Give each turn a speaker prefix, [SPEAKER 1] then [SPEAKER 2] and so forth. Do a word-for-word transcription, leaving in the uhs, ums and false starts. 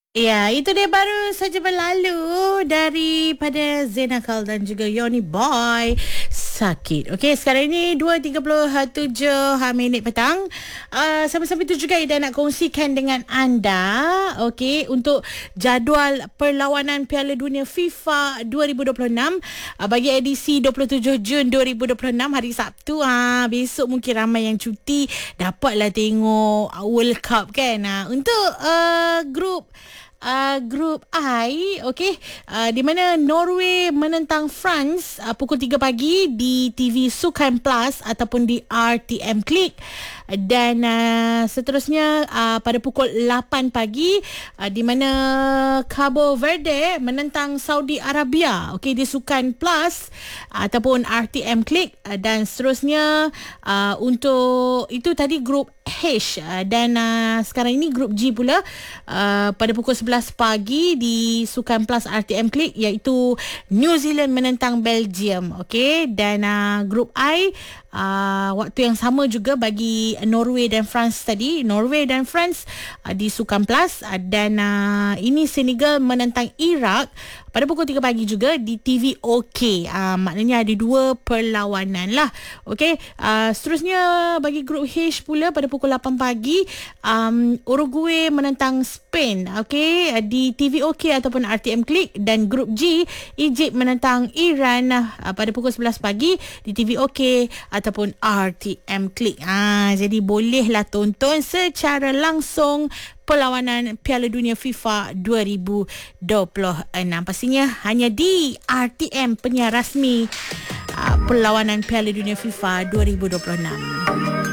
[SPEAKER 1] Ya, itu dia baru saja berlalu daripada Zenakal dan juga Yoni Boy, Sakit. Okey, sekarang ini dua tiga puluh tujuh minit petang. Uh, Sampai-sampai itu juga Ida nak kongsikan dengan anda, okey, untuk jadual perlawanan Piala Dunia FIFA dua ribu dua puluh enam uh, bagi edisi dua puluh tujuh Jun dua ribu dua puluh enam, hari Sabtu. Ha, besok mungkin ramai yang cuti, dapatlah tengok World Cup kan. Ha, untuk uh, grup Uh, grup I, okey, uh, di mana Norway menentang France uh, pukul tiga pagi di T V Sukan Plus ataupun di R T M Klik, dan uh, seterusnya uh, pada pukul lapan pagi uh, di mana Cabo Verde menentang Saudi Arabia, okey, di Sukan Plus uh, ataupun R T M Klik, uh, dan seterusnya uh, untuk itu tadi grup H, uh, dan uh, sekarang ini grup G pula uh, pada pukul sebelas pagi di Sukan Plus R T M Klik, iaitu New Zealand menentang Belgium, okey, dan uh, grup I uh, waktu yang sama juga bagi Norway dan France tadi, Norway dan France uh, di Sukan Plus, uh, dan uh, ini Senegal menentang Iraq pada pukul tiga pagi juga di T V OK. Uh, maknanya ada dua perlawanan lah. Okey, uh, seterusnya bagi grup H pula pada pukul lapan pagi um, Uruguay menentang Spain, okey, uh, di T V OK ataupun R T M Klik, dan grup G Egypt menentang Iran uh, pada pukul sebelas pagi di T V OK ataupun R T M Klik. Ah, jadi bolehlah tonton secara langsung perlawanan Piala Dunia FIFA dua ribu dua puluh enam. Pastinya hanya di R T M, penyiar rasmi uh, perlawanan Piala Dunia FIFA dua ribu dua puluh enam.